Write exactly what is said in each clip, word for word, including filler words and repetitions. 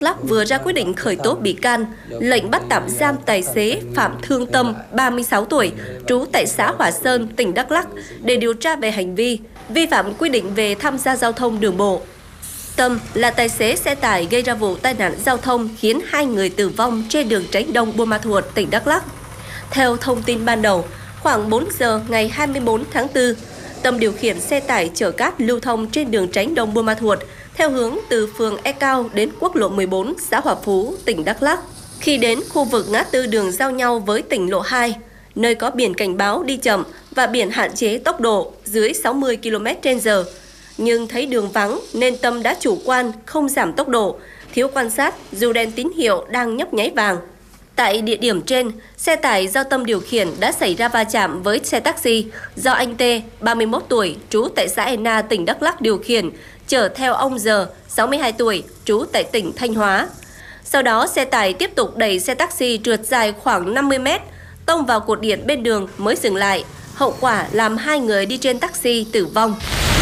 Lắc vừa ra quyết định khởi tố bị can, lệnh bắt tạm giam tài xế Phạm Thương Tâm, ba mươi sáu tuổi, trú tại xã Hòa Sơn, tỉnh Đắk Lắk để điều tra về hành vi vi phạm quy định về tham gia giao thông đường bộ. Tâm là tài xế xe tải gây ra vụ tai nạn giao thông khiến hai người tử vong trên đường Tránh Đông Buôn Ma Thuột, tỉnh Đắk Lắk. Theo thông tin ban đầu, khoảng bốn giờ ngày hai mươi tư tháng tư, Tâm điều khiển xe tải chở cát lưu thông trên đường Tránh Đông Buôn Ma Thuột theo hướng từ phường E Cao đến quốc lộ mười bốn, xã Hòa Phú, tỉnh Đắk Lắk. Khi đến khu vực ngã tư đường giao nhau với tỉnh lộ hai, nơi có biển cảnh báo đi chậm và biển hạn chế tốc độ dưới sáu mươi ki lô mét trên giờ, nhưng thấy đường vắng nên Tâm đã chủ quan không giảm tốc độ, thiếu quan sát dù đèn tín hiệu đang nhấp nháy vàng. Tại địa điểm trên, xe tải do Tâm điều khiển đã xảy ra va chạm với xe taxi do anh T, ba mươi mốt tuổi, trú tại xã Ena, tỉnh Đắk Lắk điều khiển, chở theo ông Giờ, sáu mươi hai tuổi, trú tại tỉnh Thanh Hóa. Sau đó, xe tải tiếp tục đẩy xe taxi trượt dài khoảng năm mươi mét, tông vào cột điện bên đường mới dừng lại. Hậu quả làm hai người đi trên taxi tử vong.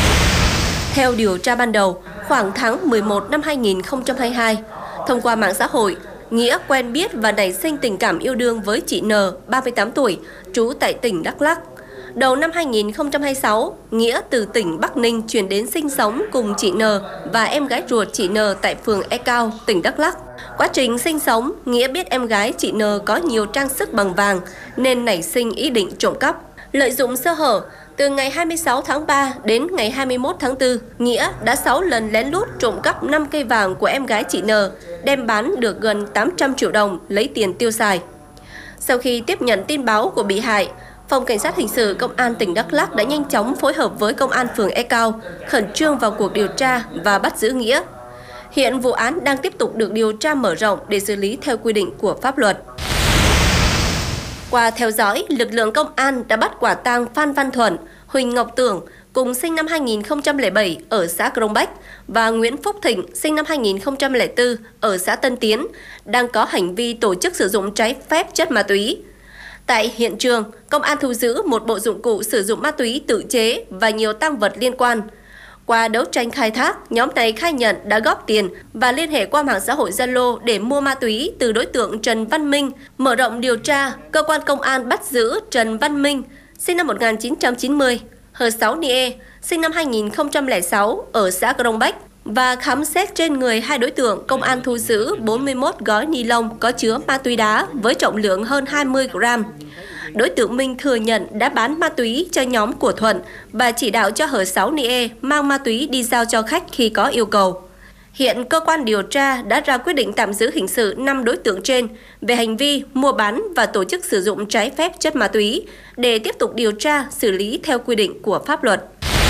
Theo điều tra ban đầu, khoảng tháng mười một năm hai nghìn không trăm hai mươi hai, thông qua mạng xã hội, Nghĩa quen biết và nảy sinh tình cảm yêu đương với chị N, ba mươi tám tuổi, trú tại tỉnh Đắk Lắk. Đầu năm hai nghìn không trăm hai mươi sáu, Nghĩa từ tỉnh Bắc Ninh chuyển đến sinh sống cùng chị N và em gái ruột chị N tại phường E Cao, tỉnh Đắk Lắk. Quá trình sinh sống, Nghĩa biết em gái chị N có nhiều trang sức bằng vàng nên nảy sinh ý định trộm cắp. Lợi dụng sơ hở, từ ngày hai mươi sáu tháng ba đến ngày hai mươi mốt tháng tư, Nghĩa đã sáu lần lén lút trộm cắp năm cây vàng của em gái chị N, đem bán được gần tám trăm triệu đồng lấy tiền tiêu xài. Sau khi tiếp nhận tin báo của bị hại, Phòng Cảnh sát Hình sự Công an tỉnh Đắk Lắk đã nhanh chóng phối hợp với Công an phường E Cao, khẩn trương vào cuộc điều tra và bắt giữ Nghĩa. Hiện vụ án đang tiếp tục được điều tra mở rộng để xử lý theo quy định của pháp luật. Qua theo dõi, lực lượng công an đã bắt quả tang Phan Văn Thuận, Huỳnh Ngọc Tưởng, cùng sinh năm hai nghìn không trăm lẻ bảy ở xã Crong Bách và Nguyễn Phúc Thịnh, sinh năm hai nghìn không trăm lẻ tư ở xã Tân Tiến, đang có hành vi tổ chức sử dụng trái phép chất ma túy. Tại hiện trường, công an thu giữ một bộ dụng cụ sử dụng ma túy tự chế và nhiều tang vật liên quan. Qua đấu tranh khai thác, nhóm này khai nhận đã góp tiền và liên hệ qua mạng xã hội Zalo để mua ma túy từ đối tượng Trần Văn Minh. Mở rộng điều tra, cơ quan công an bắt giữ Trần Văn Minh, sinh năm một nghìn chín trăm chín mươi, H sáu Nie, sinh năm hai nghìn không trăm lẻ sáu ở xã Crong Bách và khám xét trên người hai đối tượng, công an thu giữ bốn mươi mốt gói ni lông có chứa ma túy đá với trọng lượng hơn hai mươi gram. Đối tượng Minh thừa nhận đã bán ma túy cho nhóm của Thuận và chỉ đạo cho H sáu Nie mang ma túy đi giao cho khách khi có yêu cầu. Hiện cơ quan điều tra đã ra quyết định tạm giữ hình sự năm đối tượng trên về hành vi mua bán và tổ chức sử dụng trái phép chất ma túy để tiếp tục điều tra, xử lý theo quy định của pháp luật.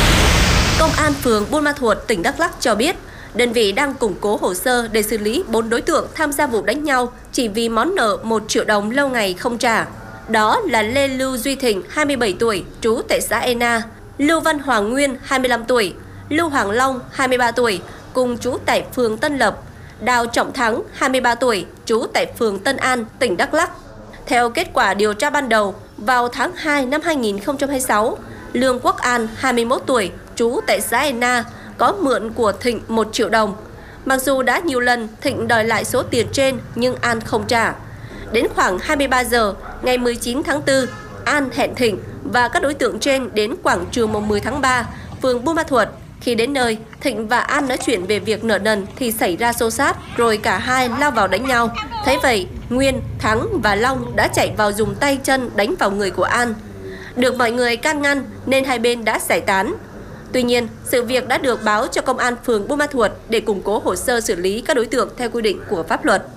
Công an phường Buôn Ma Thuột, tỉnh Đắk Lắk cho biết, đơn vị đang củng cố hồ sơ để xử lý bốn đối tượng tham gia vụ đánh nhau chỉ vì món nợ một triệu đồng lâu ngày không trả. Đó là Lê Lưu Duy Thịnh, hai mươi bảy tuổi, trú tại xã Ena, Lưu Văn Hoàng Nguyên, hai mươi lăm tuổi, Lưu Hoàng Long, hai mươi ba tuổi, cùng trú tại phường Tân Lập, Đào Trọng Thắng, hai mươi ba tuổi, trú tại phường Tân An, tỉnh Đắk Lắk. Theo kết quả điều tra ban đầu, vào tháng hai năm hai nghìn không trăm hai mươi sáu, Lương Quốc An, hai mươi mốt tuổi, trú tại xã Ena, có mượn của Thịnh một triệu đồng. Mặc dù đã nhiều lần Thịnh đòi lại số tiền trên nhưng An không trả. Đến khoảng hai mươi ba giờ ngày mười chín tháng tư, An hẹn Thịnh và các đối tượng trên đến quảng trường mùng mười tháng ba, phường Buôn Ma Thuột. Khi đến nơi, Thịnh và An nói chuyện về việc nợ nần thì xảy ra xô xát, rồi cả hai lao vào đánh nhau. Thấy vậy, Nguyên, Thắng và Long đã chạy vào dùng tay chân đánh vào người của An. Được mọi người can ngăn nên hai bên đã giải tán. Tuy nhiên, sự việc đã được báo cho công an phường Buôn Ma Thuột để củng cố hồ sơ xử lý các đối tượng theo quy định của pháp luật.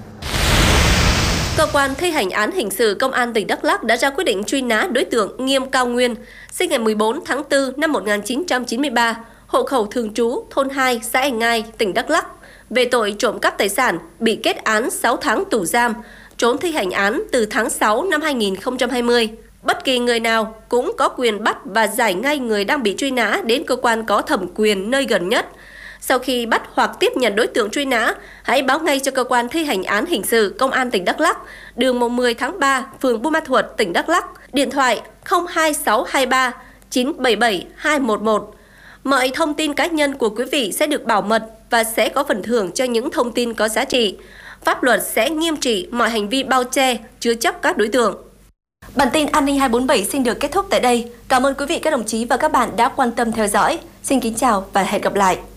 Cơ quan thi hành án hình sự Công an tỉnh Đắk Lắk đã ra quyết định truy nã đối tượng Nghiêm Cao Nguyên, sinh ngày mười bốn tháng tư năm một nghìn chín trăm chín mươi ba, hộ khẩu thường trú thôn hai, xã Ảnh Ngai, tỉnh Đắk Lắk, về tội trộm cắp tài sản, bị kết án sáu tháng tù giam, trốn thi hành án từ tháng sáu năm hai nghìn không trăm hai mươi. Bất kỳ người nào cũng có quyền bắt và giải ngay người đang bị truy nã đến cơ quan có thẩm quyền nơi gần nhất. Sau khi bắt hoặc tiếp nhận đối tượng truy nã, hãy báo ngay cho cơ quan thi hành án hình sự Công an tỉnh Đắk Lắk, đường mùng mười tháng ba, phường Buôn Ma Thuột, tỉnh Đắk Lắk, điện thoại không hai sáu hai ba chín bảy bảy hai một một. Mọi thông tin cá nhân của quý vị sẽ được bảo mật và sẽ có phần thưởng cho những thông tin có giá trị. Pháp luật sẽ nghiêm trị mọi hành vi bao che, chứa chấp các đối tượng. Bản tin An ninh hai bốn bảy xin được kết thúc tại đây. Cảm ơn quý vị, các đồng chí và các bạn đã quan tâm theo dõi. Xin kính chào và hẹn gặp lại.